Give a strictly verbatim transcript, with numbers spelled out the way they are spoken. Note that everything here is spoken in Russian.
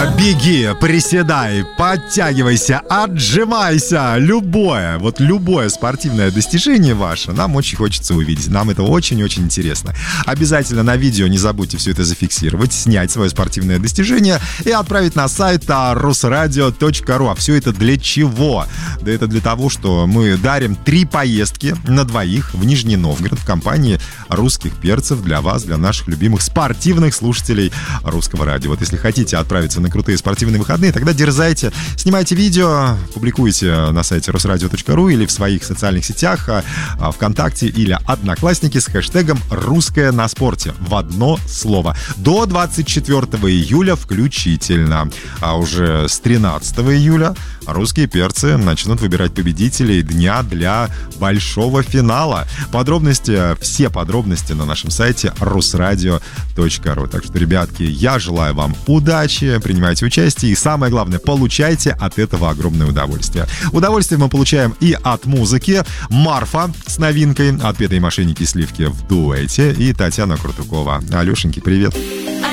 Беги, приседай, подтягивайся, отжимайся. Любое, вот любое спортивное достижение ваше нам очень хочется увидеть. Нам это очень-очень интересно. Обязательно на видео не забудьте все это зафиксировать, снять свое спортивное достижение и отправить на сайт русрадио точка ру. А все это для чего? Да это для того, что мы дарим три поездки на двоих в Нижний Новгород в компании русских перцев для вас, для наших любимых спортивных слушателей Русского радио. Вот если хотите отправиться на крутые спортивные выходные, тогда дерзайте, снимайте видео, публикуйте на сайте русрадио точка ру или в своих социальных сетях, ВКонтакте или Одноклассники с хэштегом «Русское на спорте» в одно слово. До двадцать четвёртого июля включительно. А уже с тринадцатого июля русские перцы начнут выбирать победителей дня для большого финала. Подробности, все подробности на нашем сайте русрадио точка ру. Так что, ребятки, я желаю вам удачи, принимайте участие и, самое главное, получайте от этого огромное удовольствие. Удовольствие мы получаем и от музыки. Марфа с новинкой «Отпетые мошенники» и «Сливки» в дуэте и Татьяна Крутукова. Алешеньки, привет!